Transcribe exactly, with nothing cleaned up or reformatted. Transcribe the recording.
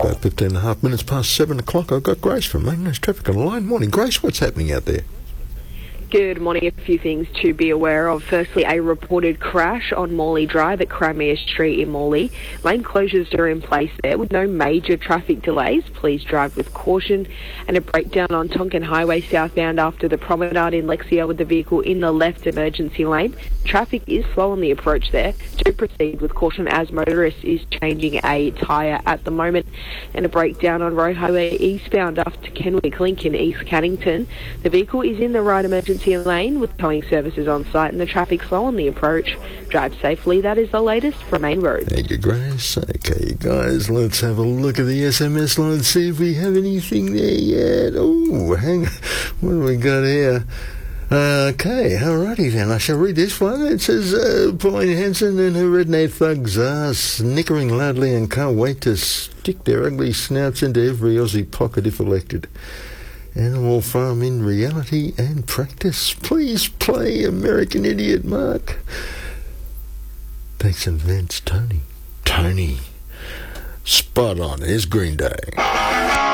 about fifteen and a half minutes past seven o'clock. I've got Grace from Maintenance Traffic on the line. Morning, Grace. What's happening out there? Good morning. A few things to be aware of. Firstly, a reported crash on Morley Drive at Crimea Street in Morley. Lane closures are in place there with no major traffic delays. Please drive with caution. And a breakdown on Tonkin Highway southbound after the promenade in Lexia with the vehicle in the left emergency lane. Traffic is slow on the approach there. Do proceed with caution as motorist is changing a tyre at the moment. And a breakdown on Road Highway eastbound after Kenwick Link in East Cannington. The vehicle is in the right emergency lane with towing services on site and the traffic slow on the approach. Drive safely. That is the latest from Main Road. Thank you, Grace. Okay, guys, let's have a look at the S M S line and see if we have anything there yet. Oh, hang on. What do we got here? Okay, alrighty then. I shall read this one. It says, uh, Pauline Hanson and her redneck thugs are snickering loudly and can't wait to stick their ugly snouts into every Aussie pocket if elected. Animal Farm in reality and practice. Please play American Idiot, Mark. Thanks in advance, Tony. Tony. Spot on. Here's Green Day.